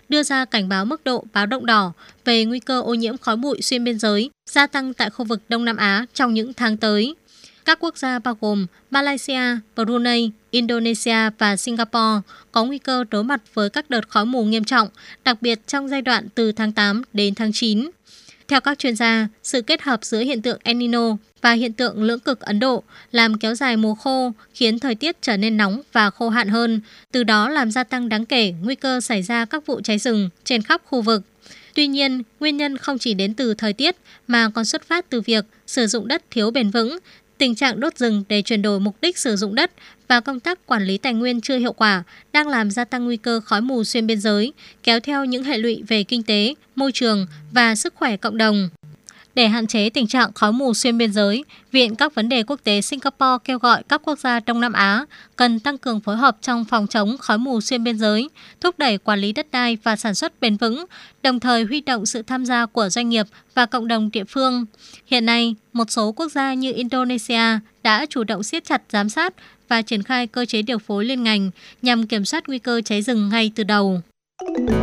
đưa ra cảnh báo mức độ báo động đỏ về nguy cơ ô nhiễm khói bụi xuyên biên giới gia tăng tại khu vực Đông Nam Á trong những tháng tới. Các quốc gia bao gồm Malaysia, Brunei, Indonesia và Singapore có nguy cơ đối mặt với các đợt khói mù nghiêm trọng, đặc biệt trong giai đoạn từ tháng 8 đến tháng 9. Theo các chuyên gia, sự kết hợp giữa hiện tượng El Nino và hiện tượng lưỡng cực Ấn Độ làm kéo dài mùa khô, khiến thời tiết trở nên nóng và khô hạn hơn, từ đó làm gia tăng đáng kể nguy cơ xảy ra các vụ cháy rừng trên khắp khu vực. Tuy nhiên, nguyên nhân không chỉ đến từ thời tiết mà còn xuất phát từ việc sử dụng đất thiếu bền vững, tình trạng đốt rừng để chuyển đổi mục đích sử dụng đất và công tác quản lý tài nguyên chưa hiệu quả đang làm gia tăng nguy cơ khói mù xuyên biên giới, kéo theo những hệ lụy về kinh tế, môi trường và sức khỏe cộng đồng. Để hạn chế tình trạng khói mù xuyên biên giới, Viện các vấn đề quốc tế Singapore kêu gọi các quốc gia Đông Nam Á cần tăng cường phối hợp trong phòng chống khói mù xuyên biên giới, thúc đẩy quản lý đất đai và sản xuất bền vững, đồng thời huy động sự tham gia của doanh nghiệp và cộng đồng địa phương. Hiện nay, một số quốc gia như Indonesia đã chủ động siết chặt giám sát và triển khai cơ chế điều phối liên ngành nhằm kiểm soát nguy cơ cháy rừng ngay từ đầu.